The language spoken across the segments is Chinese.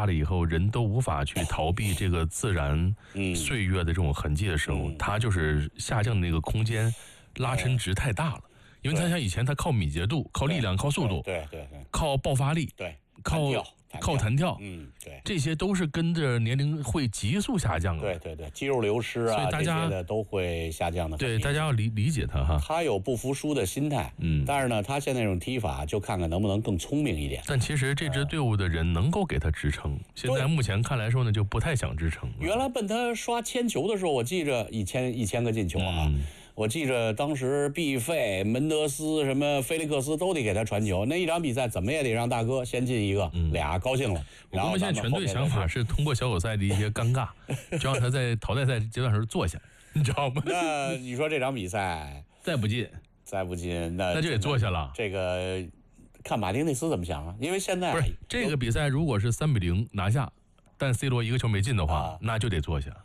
大了以后，人都无法去逃避这个自然岁月的这种痕迹的时候，它就是下降的那个空间拉伸值太大了。因为他像以前他靠敏捷度、靠力量、靠速度， 对， 靠爆发力， 对， 靠弹跳， 对， 这些都是跟着年龄会急速下降的。 对，肌肉流失啊， 大家这些的都会下降的。 对，大家要理解他哈。 他有不服输的心态，但是呢，他现在这种踢法，就看看能不能更聪明一点。 但其实这支队伍的人能够给他支撑，现在目前看来说呢，就不太想支撑。 原来奔他刷铅球的时候，我记着一千个进球啊。我记着当时毕费、门德斯、什么菲利克斯都得给他传球，那一场比赛怎么也得让大哥先进一个，俩高兴了。 我们现在全队想法是通过小组赛的一些尴尬，就让他在淘汰赛阶段时候坐下，你知道吗？ 那你说这场比赛再不进， 那就得坐下了。 这个看马丁内斯怎么想啊？因为现在不是这个比赛如果是3-0拿下，但 C 罗一个球没进的话，那就得坐下。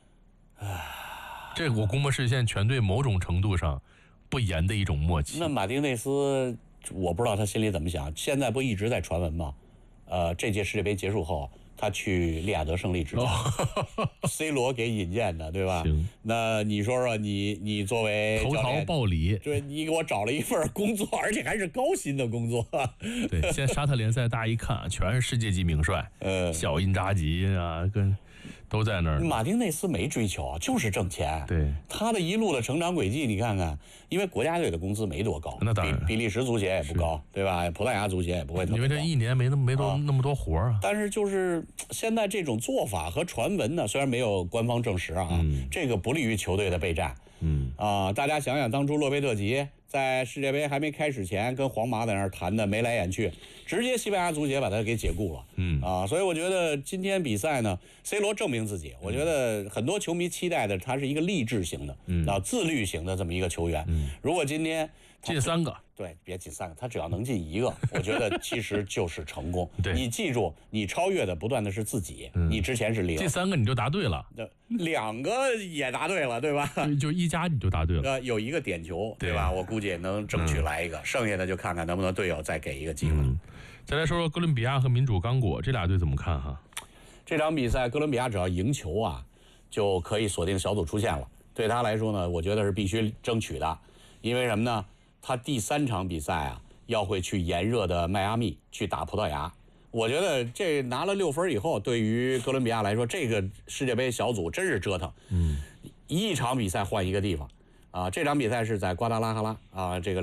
这我估摸是现在全队某种程度上不严的一种默契。 那马丁内斯，我不知道他心里怎么想。现在不一直在传闻吗？这届世界杯结束后，他去利雅得胜利执教，C 罗给引荐的，对吧？ 行。 那你说说你作为投桃报李， 对，你给我找了一份工作，而且还是高薪的工作。 对，现在沙特联赛大家一看，全是世界级名帅，小因扎吉啊，都在那儿。 马丁内斯没追求，就是挣钱。 对， 他的一路的成长轨迹，你看看，因为国家队的工资没多高， 那当然， 比利时足协也不高，对吧？葡萄牙足协也不会特别高， 因为这一年没那么多活啊。 但是就是现在这种做法和传闻呢，虽然没有官方证实啊，这个不利于球队的备战。大家想想，当初洛佩特吉在世界杯还没开始前跟皇马在那儿谈的眉来眼去，直接西班牙足协把他给解雇了。所以我觉得今天比赛呢 ，C 罗证明自己。我觉得很多球迷期待的他是一个励志型的，自律型的这么一个球员。如果今天进3个， 对，别进3个，他只要能进1个，我觉得其实就是成功。 对， 你记住，你超越的不断的是自己，你之前是0， 进3个你就答对了 ，2个也答对了，对吧？ 就1加你就答对了。 有1个点球，对吧？我估计也能争取来一个，剩下的就看看能不能队友再给一个机会。 再来说说哥伦比亚和民主刚果这俩队怎么看哈？ 这场比赛哥伦比亚只要赢球啊，就可以锁定小组出线了。对他来说呢，我觉得是必须争取的，因为什么呢？他第3场比赛啊，要会去炎热的迈阿密去打葡萄牙。我觉得这拿了6分以后，对于哥伦比亚来说，这个世界杯小组真是折腾。一场比赛换一个地方啊。这场比赛是在瓜达拉哈拉啊，这个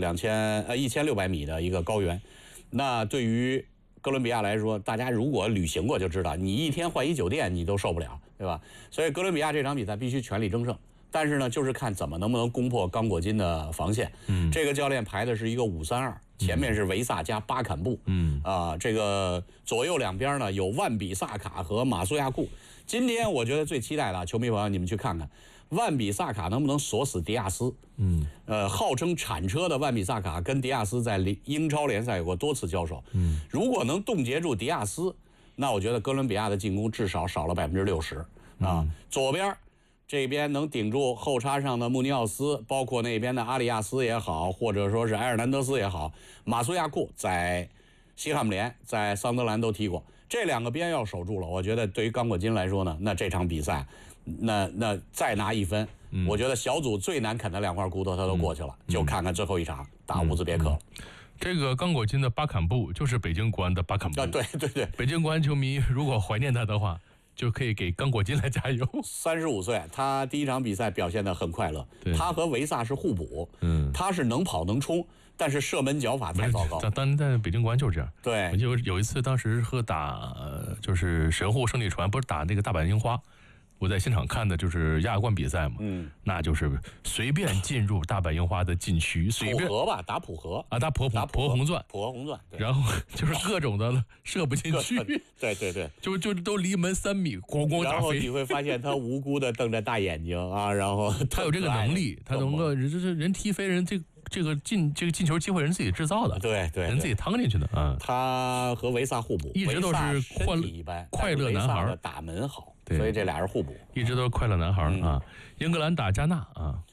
1600米的一个高原。那对于哥伦比亚来说，大家如果旅行过就知道，你一天换一酒店你都受不了，对吧？所以哥伦比亚这场比赛必须全力争胜。但是呢，就是看怎么能不能攻破刚果金的防线。这个教练排的是一个5-3-2，前面是维萨加巴坎布。这个左右两边呢有万比萨卡和马苏亚库。今天我觉得最期待的球迷朋友，你们去看看万比萨卡能不能锁死迪亚斯。号称铲车的万比萨卡跟迪亚斯在英超联赛有过多次交手。如果能冻结住迪亚斯，那我觉得哥伦比亚的进攻至少少了60%啊。左边这边能顶住后插上的穆尼奥斯，包括那边的阿里亚斯也好，或者说是埃尔南德斯也好，马苏亚库在西汉姆联、在桑德兰都踢过，这2个边要守住了。我觉得对于刚果金来说呢，那这场比赛，那再拿1分，我觉得小组最难啃的2块骨头他都过去了，就看看最后一场打乌兹别克。 这个刚果金的巴坎布就是北京国安的巴坎布。 对， 北京国安球迷如果怀念他的话，就可以给刚果金来加油。 35岁，他第1场比赛表现得很快乐。他和维萨是互补。他是能跑能冲，但是射门脚法太糟糕。 当年在北京国安就是这样。 对， 我就有一次，当时和打就是神户胜利船，不是打那个大阪樱花。我在现场看的就是亚冠比赛嘛，那就是随便进入大阪樱花的禁区，随便普和吧，打普和啊，打普和红钻，然后就是各种的射不进去， 对， 就都离门3米，咣咣打飞。 然后你会发现他无辜的瞪着大眼睛啊，然后他有这个能力，他能够人踢飞人这个进球机会人自己制造的， 对， 人自己趟进去的啊。 他和维萨互补， 一直都是快乐男孩， 打门好。所以这俩人互补， 一直都是快乐男孩啊。英格兰打加纳啊，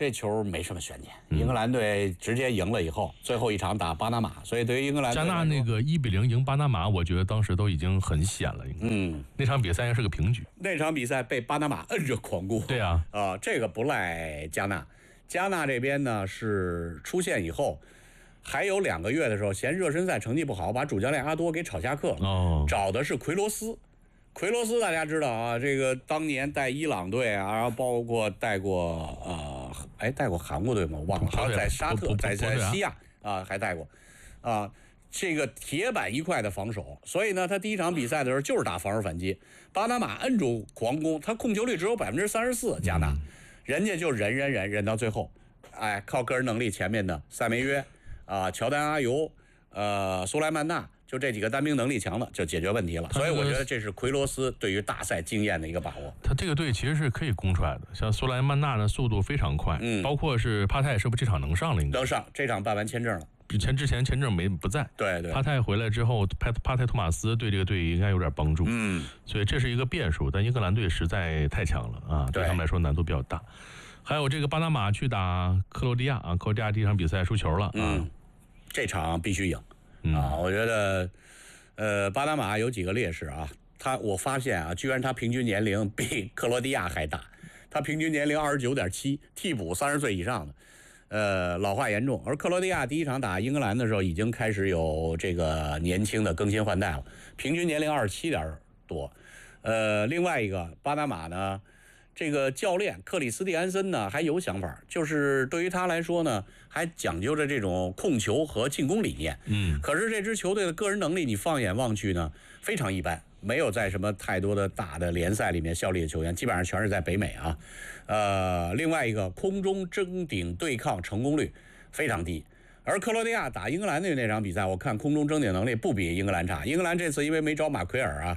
这球没什么悬念，英格兰队直接赢了以后，最后一场打巴拿马，所以对于英格兰加纳那个1-0赢巴拿马，我觉得当时都已经很险了。那场比赛应该是个平局。 那场比赛被巴拿马摁着狂攻。 对啊， 这个不赖加纳。加纳这边呢是出现以后，还有2个月的时候，嫌热身赛成绩不好，把主教练阿多给炒下课了。找的是奎罗斯。奎罗斯大家知道啊，这个当年带伊朗队啊，然后包括带过带过韩国队吗？我忘了，好像在沙特，在西亚啊还带过，这个铁板一块的防守，所以呢，他第一场比赛的时候就是打防守反击，巴拿马摁住狂攻，他控球率只有34%，加纳，人家就忍到最后，靠个人能力前面的塞梅约乔丹阿尤苏莱曼纳。就这几个单兵能力强的就解决问题了，所以我觉得这是奎罗斯对于大赛经验的一个把握。 他这个队其实是可以攻出来的，像苏莱曼纳的速度非常快，包括是帕泰，是不是这场能上了？应该能上，这场办完签证了。 之前签证不在， 对， 帕泰回来之后，帕泰托马斯对这个队应该有点帮助，所以这是一个变数。但英格兰队实在太强了啊，对他们来说难度比较大。还有这个巴拿马去打克罗地亚克罗地亚第一场比赛输球了这场必须赢。我觉得，巴拿马有几个劣势啊。我发现居然他平均年龄比克罗地亚还大，他平均年龄29.7，替补30岁以上的，老化严重。而克罗地亚第一场打英格兰的时候，已经开始有这个年轻的更新换代了，平均年龄27点多。另外一个巴拿马呢，这个教练克里斯蒂安森呢还有想法，就是对于他来说呢，还讲究着这种控球和进攻理念。可是这支球队的个人能力，你放眼望去呢，非常一般，没有在什么太多的大的联赛里面效力的球员，基本上全是在北美啊。另外一个空中争顶对抗成功率非常低。而克罗地亚打英格兰队那场比赛，我看空中争顶能力不比英格兰差。英格兰这次因为没找马奎尔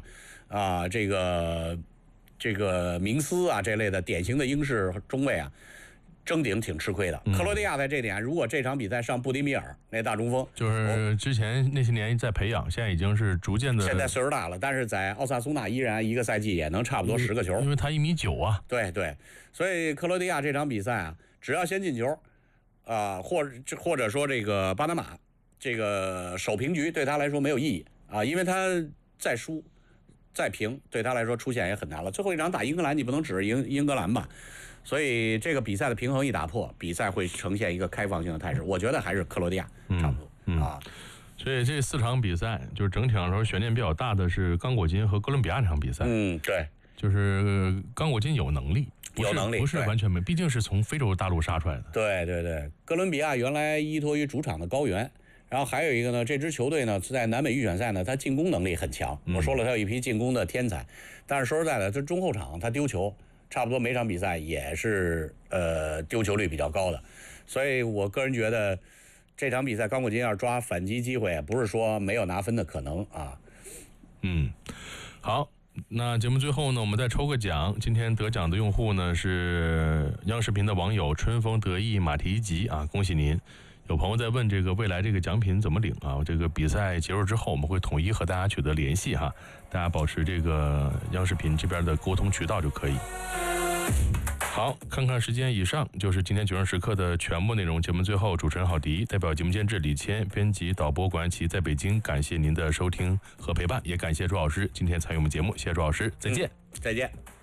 这个明斯这类的典型的英式中卫争顶挺吃亏的。克罗地亚在这点，如果这场比赛上布迪米尔那大中锋， 就是之前那些年在培养，现在已经是逐渐的。 现在岁数大了，但是在奥萨苏纳依然一个赛季也能差不多10个球， 因为他1.9米啊。 对，所以克罗地亚这场比赛只要先进球，或者说这个巴拿马这个守平局对他来说没有意义因为他再输再平对他来说出线也很难了。最后一场打英格兰，你不能只是英格兰吧？所以这个比赛的平衡一打破，比赛会呈现一个开放性的态势。我觉得还是克罗地亚差不多所以这4场比赛，就是整体上说悬念比较大的是刚果金和哥伦比亚这场比赛。 对， 就是刚果金有能力，不是完全没，毕竟是从非洲大陆杀出来的。 对，哥伦比亚原来依托于主场的高原。然后还有一个呢，这支球队呢在南美预选赛呢，他进攻能力很强。我说了，他有一批进攻的天才，但是说实在的，这中后场他丢球，差不多每场比赛也是丢球率比较高的。所以我个人觉得，这场比赛刚果金要抓反击机会，不是说没有拿分的可能好，那节目最后呢，我们再抽个奖。今天得奖的用户呢是央视频的网友春风得意马蹄疾恭喜您。有朋友在问这个未来这个奖品怎么领这个比赛结束之后，我们会统一和大家取得联系大家保持这个央视频这边的沟通渠道就可以。好，看看时间，以上就是今天9时时刻的全部内容。节目最后，主持人郝迪代表节目监制李谦，编辑导播管奇在北京，感谢您的收听和陪伴，也感谢朱老师今天参与我们节目，谢谢朱老师，再见。 再见。